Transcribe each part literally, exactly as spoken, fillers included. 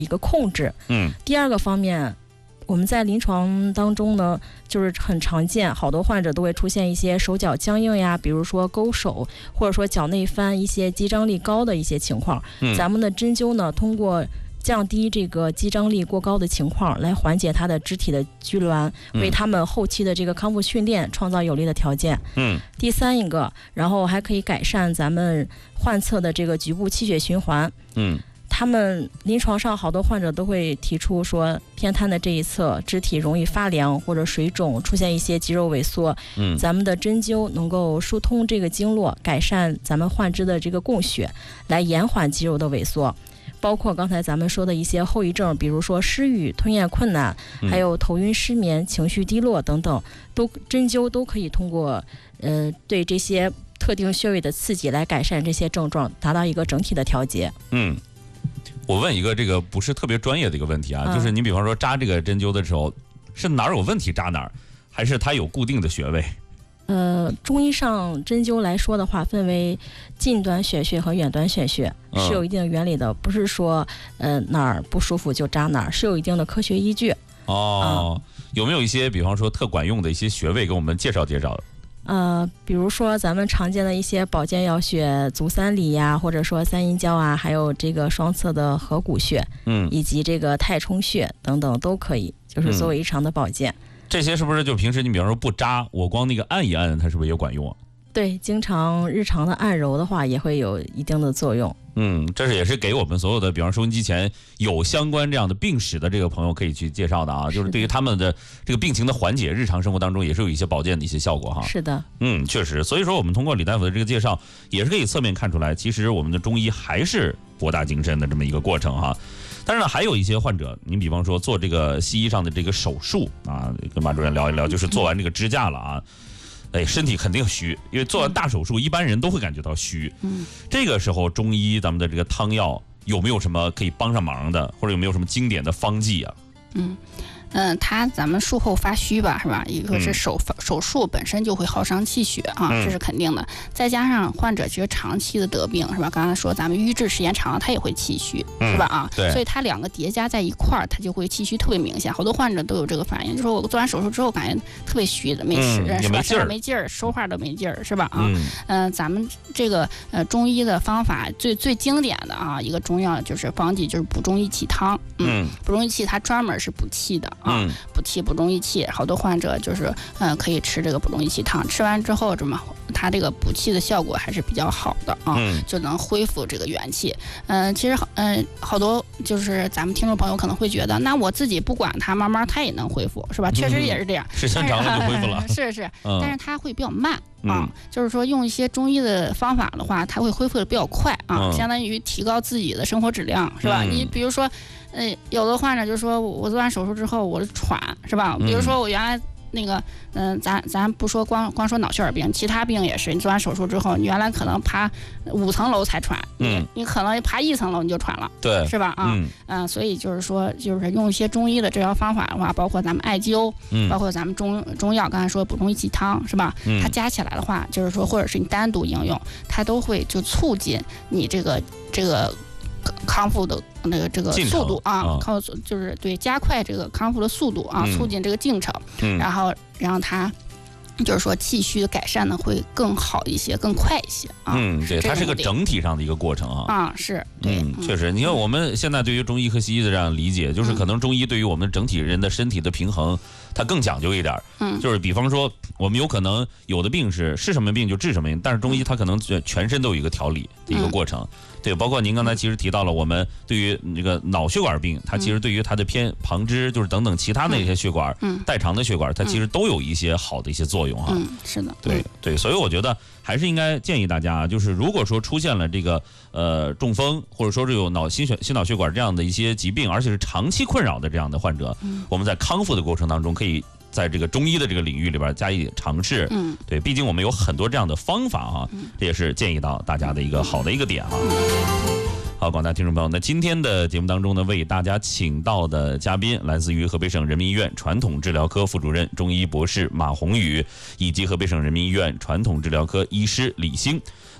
一个控制。 嗯， 第二个方面，我们在临床当中呢，就是很常见，好多患者都会出现一些手脚僵硬呀，比如说勾手，或者说脚内翻一些肌张力高的一些情况。 嗯， 咱们的针灸呢，通过降低这个肌张力过高的情况，来缓解他的肢体的拘挛，为他们后期的这个康复训练创造有利的条件。 嗯， 第三一个，然后还可以改善咱们患侧的这个局部气血循环。 嗯。 他们临床上好多患者都会提出说，偏瘫的这一侧肢体容易发凉或者水肿，出现一些肌肉萎缩。 嗯， 咱们的针灸能够疏通这个经络，改善咱们患肢的这个供血，来延缓肌肉的萎缩。包括刚才咱们说的一些后遗症，比如说失语、吞咽困难，还有头晕、失眠、情绪低落等等，都针灸都可以通过呃对这些特定穴位的刺激来改善这些症状，达到一个整体的调节。 嗯。我问一个这个不是特别专业的一个问题啊， 嗯、 就是你比方说扎这个针灸的时候，是哪儿有问题扎哪儿，还是它有固定的穴位？ 呃，中医上针灸来说的话，分为近端选穴和远端选穴， 嗯、 是有一定原理的，不是说呃哪儿不舒服就扎哪儿，是有一定的科学依据。 哦、嗯，有没有一些比方说特管用的一些穴位给我们介绍介绍？ 呃，比如说咱们常见的一些保健要穴，足三里呀，或者说三阴交啊，还有这个双侧的合谷穴， 嗯， 以及这个太冲穴等等都可以，就是作为日常的保健。 嗯、这些是不是就平时你比方说不扎，我光那个按一按，它是不是也管用啊？ 对，经常日常的按揉的话，也会有一定的作用。 嗯，这是也是给我们所有的，比方收音机前有相关这样的病史的这个朋友可以去介绍的啊，就是对于他们的这个病情的缓解，日常生活当中也是有一些保健的一些效果哈。 是的， 嗯，确实，所以说我们通过李大夫的这个介绍，也是可以侧面看出来，其实我们的中医还是博大精深的这么一个过程哈。但是呢，还有一些患者，你比方说做这个西医上的这个手术啊，跟马主任聊一聊，就是做完这个支架了啊。哎，身体肯定虚，因为做完大手术，一般人都会感觉到虚。 嗯， 这个时候中医咱们的这个汤药有没有什么可以帮上忙的，或者有没有什么经典的方剂啊？ 嗯。嗯，他咱们术后发虚吧，是吧？一个是手、嗯、手术本身就会耗伤气血啊， 嗯、 这是肯定的。再加上患者其实长期的得病，是吧？刚才说咱们瘀滞时间长了，他也会气虚， 嗯、 是吧？啊， 对。 所以他两个叠加在一块儿，他就会气虚特别明显。好多患者都有这个反应，就说我做完手术之后感觉特别虚的，没使， 嗯、 是吧？ 身上没劲儿，说话都没劲儿，是吧？啊， 嗯、 呃，咱们这个呃中医的方法最最经典的啊一个中药就是方剂，就是补中益气汤。嗯，补中益气它专门是补气的啊， 嗯、 补气。补中益气，好多患者就是嗯、呃、可以吃这个补中益气汤，吃完之后这么它这个补气的效果还是比较好的啊， 嗯、 就能恢复这个元气。嗯、呃，其实嗯、呃、好多就是咱们听众朋友可能会觉得，那我自己不管它，慢慢它也能恢复，是吧？确实也是这样， 时间长了就恢复了， 是是， 嗯、 但是它会比较慢。啊、 嗯， 就是说用一些中医的方法的话，它会恢复的比较快啊， 嗯、 相当于提高自己的生活质量，是吧？ 嗯、 你比如说，呃，有的患者就说我做完手术之后我喘，是吧？ 嗯、 比如说我原来那个，嗯、呃，咱咱不说光光说脑血管病，其他病也是，你做完手术之后，你原来可能爬五层楼才喘， 嗯， 你可能爬一层楼你就喘了， 对， 是吧？啊，嗯、呃，所以就是说，就是用一些中医的治疗方法的话，包括咱们艾灸， 嗯， 包括咱们中中药，刚才说补中益气汤，是吧？ 嗯， 它加起来的话，就是说，或者是你单独应用，它都会就促进你这个这个康复的那个这个速度啊，康复就是对加快这个康复的速度啊， 嗯、 促进这个进程， 嗯， 然后让它。就是说气虚的改善呢会更好一些，更快一些啊。 嗯，对，它是个整体上的一个过程啊。 啊，是，对， 嗯，确实，你看我们现在对于中医和西医的这样理解，就是可能中医对于我们整体人的身体的平衡，它更讲究一点。 嗯， 就是比方说，我们有可能有的病是是什么病就治什么病，但是中医它可能全身都有一个调理的一个过程。嗯，对，包括您刚才其实提到了，我们对于这个脑血管病，它其实对于它的偏旁支，就是等等其他的一些血管， 嗯， 代偿的血管，它其实都有一些好的一些作用哈。 嗯，是的， 对对，所以我觉得还是应该建议大家，就是如果说出现了这个呃中风，或者说是有脑心血心脑血管这样的一些疾病，而且是长期困扰的这样的患者， 嗯， 我们在康复的过程当中可以。在这个中医的这个领域里边加以尝试， 嗯， 对，毕竟我们有很多这样的方法啊， 嗯， 这也是建议到大家的一个好的一个点啊。好，广大听众朋友，那今天的节目当中呢，为大家请到的嘉宾来自于河北省人民医院传统治疗科副主任、中医博士马宏宇，以及河北省人民医院传统治疗科医师李兴。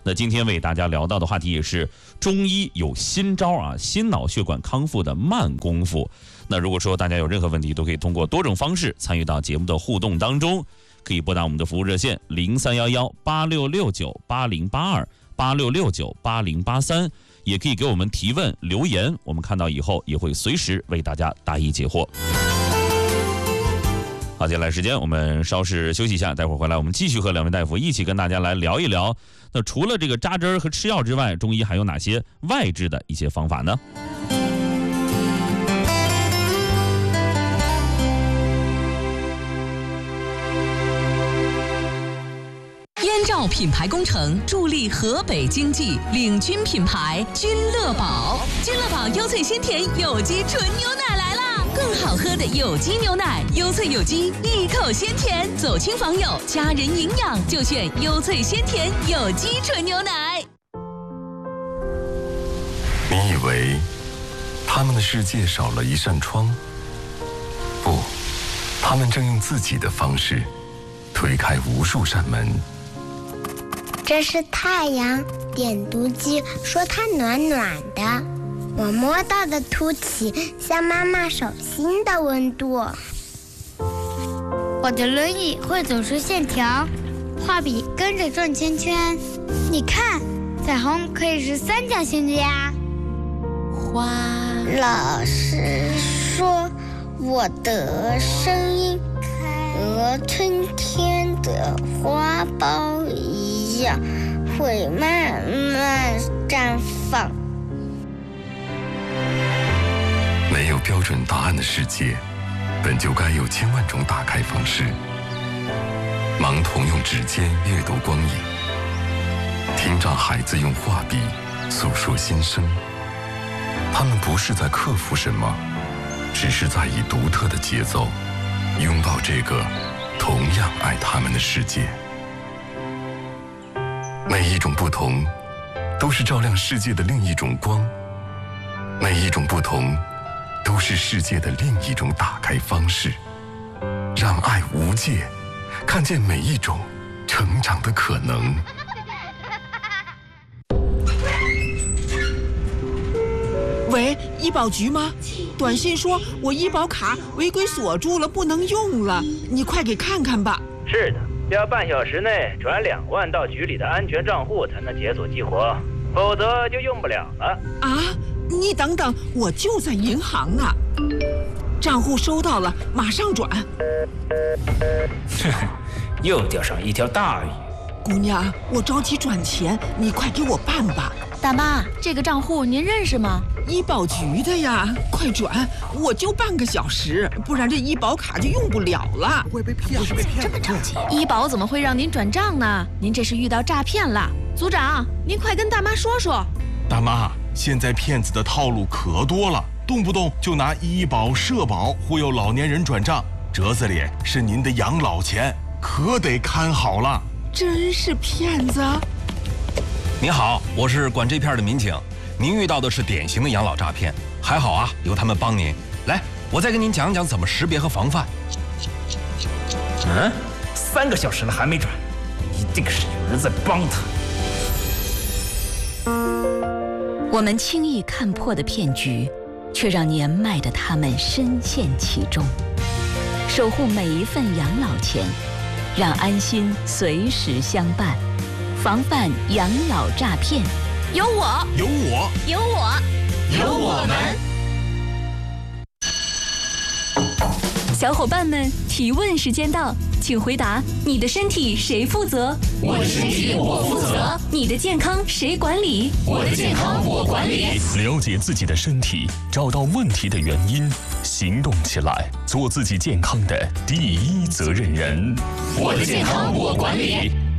那今天为大家聊到的话题也是中医有新招啊，心脑血管康复的慢功夫。那如果说大家有任何问题，都可以通过多种方式参与到节目的互动当中，可以拨打我们的服务热线零三幺幺八六六九八零八二八六六九八零八三，也可以给我们提问留言，我们看到以后也会随时为大家答疑解惑。好，接下来时间我们稍事休息一下，待会儿回来我们继续和两位大夫一起跟大家来聊一聊。那除了这个扎针和吃药之外，中医还有哪些外治的一些方法呢？ 燕赵品牌工程助力河北经济，领军品牌君乐宝。君乐宝优萃鲜甜有机纯牛奶来啦！更好喝的有机牛奶，优萃有机，一口鲜甜，走亲访友，家人营养就选优萃鲜甜有机纯牛奶。 你以为他们的世界少了一扇窗？不，他们正用自己的方式推开无数扇门。 这是太阳，点读机说它暖暖的，我摸到的凸起像妈妈手心的温度。 我的轮椅会走出线条，画笔跟着转圈圈。你看，彩虹可以是三角形的呀。 花，老师说我的声音和春天的花苞一样，会慢慢绽放。 没有标准答案的世界，本就该有千万种打开方式。盲童用指尖阅读光影，听障孩子用画笔诉说心声。他们不是在克服什么，只是在以独特的节奏拥抱这个同样爱他们的世界。每一种不同都是照亮世界的另一种光，每一种不同都是世界的另一种打开方式。让爱无界，看见每一种成长的可能。 喂，医保局吗？短信说我医保卡违规锁住了，不能用了，你快给看看吧。 是的，要半小时内转两万到局里的安全账户才能解锁激活，否则就用不了了。 啊，你等等，我就在银行呢。账户收到了，马上转。 哼，又钓上一条大鱼。 姑娘，我着急转钱，你快给我办吧。 大妈，这个账户您认识吗？ 医保局的呀，快转！我就半个小时，不然这医保卡就用不了了。 会被骗？不是被骗？ 这么着急？医保怎么会让您转账呢？您这是遇到诈骗了。组长，您快跟大妈说说。 大妈，现在骗子的套路可多了，动不动就拿医保、社保忽悠老年人转账，折子里是您的养老钱，可得看好了。 真是骗子！ 您好，我是管这片的民警。您遇到的是典型的养老诈骗，还好啊，有他们帮您。来，我再跟您讲讲怎么识别和防范。 嗯，三个小时了还没转，一定是有人在帮他。 我们轻易看破的骗局，却让年迈的他们深陷其中。守护每一份养老钱，让安心随时相伴，防范养老诈骗。有我， 有我， 有我， 有我们。 小伙伴们，提问时间到，请回答：你的身体谁负责？ 我的身体我负责。 你的健康谁管理？ 我的健康我管理。 了解自己的身体，找到问题的原因，行动起来，做自己健康的第一责任人。 我的健康我管理。